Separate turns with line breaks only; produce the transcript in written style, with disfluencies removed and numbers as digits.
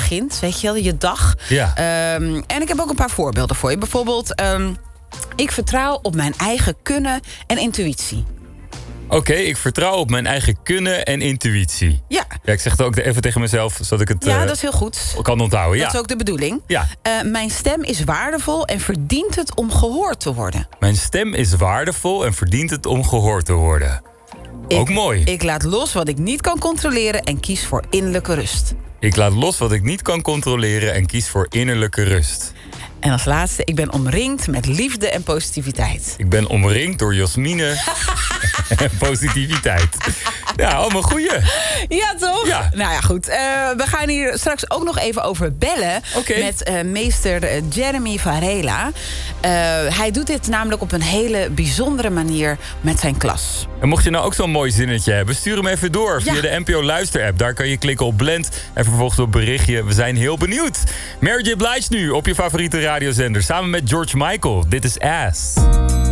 begint. Weet je wel, je dag.
Ja.
En ik heb ook een paar voorbeelden voor je. Bijvoorbeeld, ik vertrouw op mijn eigen kunnen en intuïtie.
Oké, ik vertrouw op mijn eigen kunnen en intuïtie.
Ja.
Ja, ik zeg het ook even tegen mezelf, zodat ik het
Ja, dat is heel goed.
kan onthouden.
Dat is ook de bedoeling.
Ja.
Mijn stem is waardevol en verdient het om gehoord te worden.
Mijn stem is waardevol en verdient het om gehoord te worden. Ook mooi.
Ik laat los wat ik niet kan controleren en kies voor innerlijke rust.
Ik laat los wat ik niet kan controleren en kies voor innerlijke rust.
En als laatste, ik ben omringd met liefde en positiviteit.
Ik ben omringd door Jasmine en positiviteit. Ja, allemaal goeie.
Ja, toch?
Ja.
Nou ja, goed. We gaan hier straks ook nog even over bellen.
Oké.
Met meester Jeremy Varela. Hij doet dit namelijk op een hele bijzondere manier met zijn klas.
En mocht je nou ook zo'n mooi zinnetje hebben, stuur hem even door via
Ja.
de NPO Luister-app. Daar kan je klikken op Blend en vervolgens op berichtje. We zijn heel benieuwd. Mary J. Blige nu op je favoriete radiozender samen met George Michael. Dit is Ass.